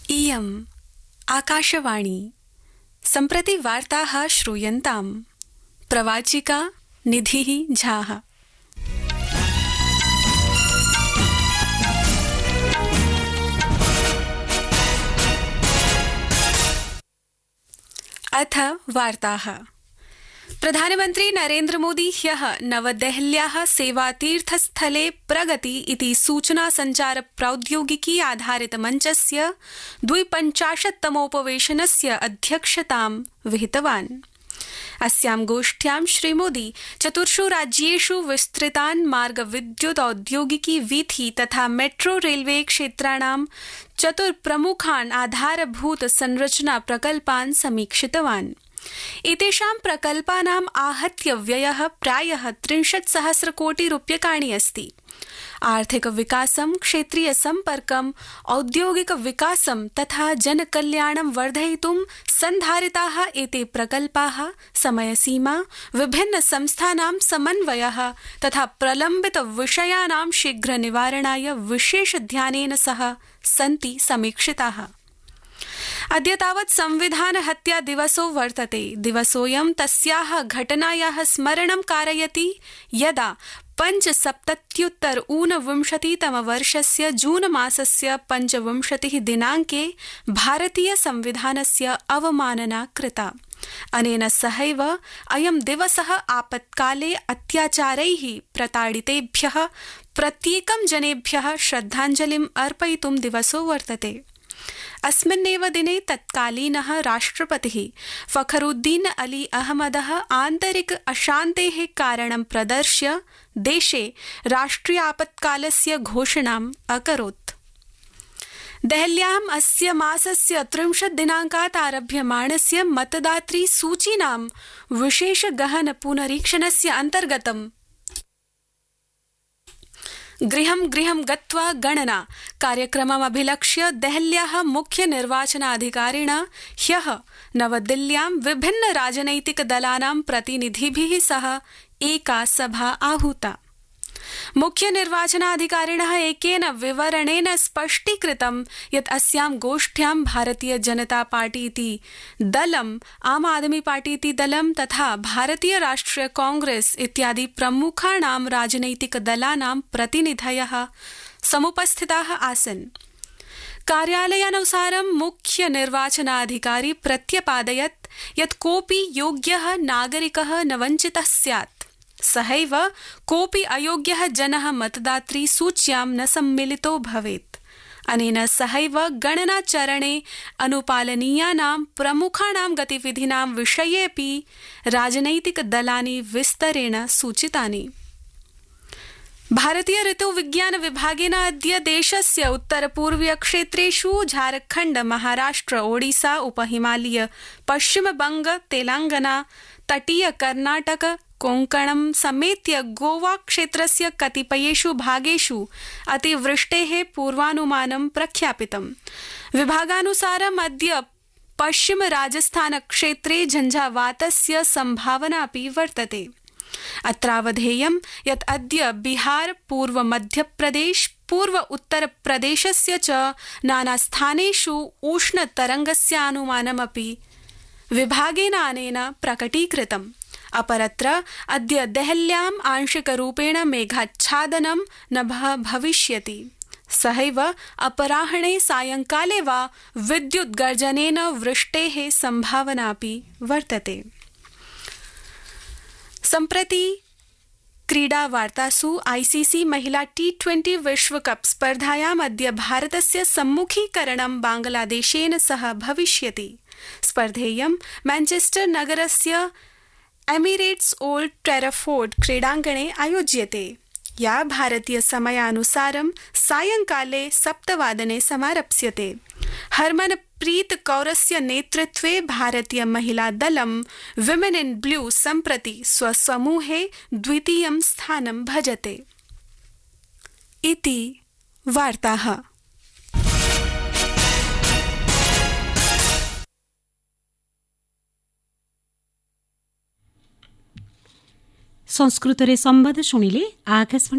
इयम् आकाशवाणी सम्प्रति वार्ताः श्रूयन्ताम् प्रवाचिका निधिः झाः। अथ वार्ताः। प्रधानमन्त्री नरेन्द्र मोदी ह्यः नवदेहल्याः सेवातीर्थस्थले प्रगति इति सूचना संचार प्रौद्योगिकी आधारित मञ्चस्य 52तमोपवेशनस्य अध्यक्षतां विहितवान्। अस्यां गोष्ठ्यां श्रीमोदी चतुर्षु राज्येषु विस्तृतान् मार्गविद्युत् औद्योगिकी वीथि तथा मेट्रो रेलवे क्षेत्राणां चतुर्प्रमुखान् आधारभूत संरचना प्रकल्पान् समीक्षितवान्। एतेषां प्रकल्पानाम् आहत्य व्ययः प्रायः 30,000 कोटि रूप्यकाणि अस्ति। आर्थिक विकासं, क्षेत्रीय सम्पर्कम्, औद्योगिक विकासं तथा जनकल्याणं वर्धयितुं सन्धारिताः एते प्रकल्पाः समयसीमा, विभिन्न संस्थानां समन्वयः तथा प्रलम्बित विषयाणां शीघ्र निवारणाय विशेष ध्यानेन सह सन्ति समीक्षिताः। अद्य तावत् संविधान हत्या दिवसो वर्तते। दिवसोऽयं तस्याः घटनायाः स्मरणं कारयति यदा 1975 जून मासस्य 25 दिनाङ्के भारतीय संविधानस्य अवमानना कृता। अनेन सहैव अयं दिवसः आपत्काले अत्याचारैः प्रताडितेभ्यः प्रत्येकं जनेभ्यः श्रद्धाञ्जलिम् अर्पयितुं दिवसो वर्तते। अस्मिन्नेव दिने तत्कालीनः राष्ट्रपतिः फखरुद्दीन अली अहमदः आन्तरिक अशान्तेः कारणं प्रदर्श्य देशे राष्ट्रियापत्कालस्य घोषणाम् अकरोत्। देहल्याम् अस्य मासस्य 30 दिनाङ्कात् आरभ्यमाणस्य मतदातृ सूचीनां विशेष गहन पुनरीक्षणस्य अन्तर्गतं गृहं गृहं गत्वा गणना कार्यक्रममभिलक्ष्य देहल्याः मुख्य निर्वाचनाधिकारिणा ह्यः नवदिल्ल्यां विभिन्न राजनैतिक दलानां प्रतिनिधिभिः सह एका सभा आहूता। मुख्य निर्वाचनाधिकारिणः एकेन विवरणेन स्पष्टीकृतं यत् अस्यां गोष्ठ्यां भारतीय जनता पार्टी इति दलम्, आम आदमी पार्टी इति दलं तथा भारतीय राष्ट्रिय कांग्रेस इत्यादि प्रमुखाणां राजनैतिक दलानां प्रतिनिधयः समुपस्थिताः आसन्। कार्यालयानुसारं मुख्य निर्वाचनाधिकारी प्रत्यपादयत् यत् कोऽपि योग्यः नागरिकः न वञ्चितः स्यात्। सहैव कोऽपि अयोग्यः जनः मतदातृ सूच्यां न सम्मिलितो भवेत्। अनेन सहैव गणनाचरणे अनुपालनीयानां प्रमुखाणां गतिविधीनां विषयेऽपि राजनैतिक दलानि विस्तरेण सूचितानि। भारतीय ऋतुविज्ञान विभागेन अद्य देशस्य उत्तरपूर्वीय क्षेत्रेषु झारखण्ड, महाराष्ट्र, ओडिसा, उपहिमालय, पश्चिमबंग, तेलंगाना, तटीय कर्नाटक, कोंकणं समेत्य गोवा क्षेत्रस्य कतिपयेषु भागेषु अतिवृष्टेः पूर्वानुमानं प्रख्यापितम्। विभागानुसारम् अद्य पश्चिम राजस्थान क्षेत्रे झञ्झावातस्य संभावनापि वर्तते। अत्रावधेयं यत् अद्य बिहार, पूर्व मध्यप्रदेश, पूर्व उत्तरप्रदेशस्य च नानास्थानेषु उष्णतरङ्गस्यानुमानमपि विभागेन अनेन प्रकटीकृतम्। अपरत्र अद्य देहल्याम् आंशिकरूपेण मेघाच्छादनं न भविष्यति। सहैव अपराह्णे सायंकाले वा विद्युत् गर्जनेन वृष्टेः संभावनापि वर्तते। सम्प्रति क्रीडावार्तासु आईसीसी महिला T20 विश्वकप स्पर्धायाम् अद्य भारतस्य सम्मुखीकरणं बांग्लादेशेन सह भविष्यति। स्पर्धेयं मैनचेस्टर नगरस्य एमिरेट्स ओल्ड ट्रैफोर्ड क्रीडाङ्गणे आयोज्यते, या भारतीय समयानुसारं सायंकाले 7 वादने समारप्स्यते। हरमनप्रीत कौरस्य नेतृत्वे भारतीय महिला दलं विमेन इन ब्लू सम्प्रति स्वसमूहे द्वितीयं स्थानं भजते। इति वार्ताः। संस्कृतरे संवाद शुणिले आकाशवाणी